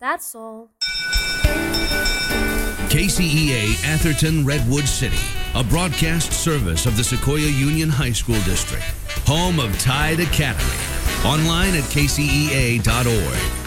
That's all. KCEA Atherton Redwood City, a broadcast service of the Sequoia Union High School District, home of Tide Academy. Online at kcea.org.